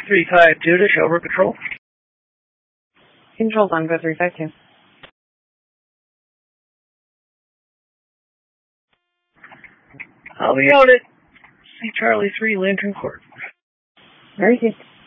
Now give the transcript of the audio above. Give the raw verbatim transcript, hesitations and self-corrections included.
three five two to Shelburne Patrol. Control's on, go three five two. I'll be out at C. Charlie three, Lantern Court. Very good.